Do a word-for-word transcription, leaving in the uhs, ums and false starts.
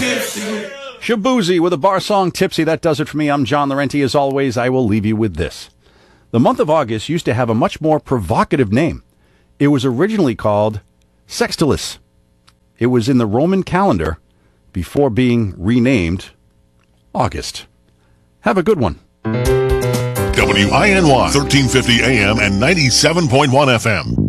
Shabuzi with a bar song, Tipsy. That does it for me. I'm John Laurenti. As always, I will leave you with this. The month of August used to have a much more provocative name. It was originally called Sextilis. It was in the Roman calendar before being renamed August. Have a good one. W I N Y, thirteen fifty A M and ninety-seven point one F M.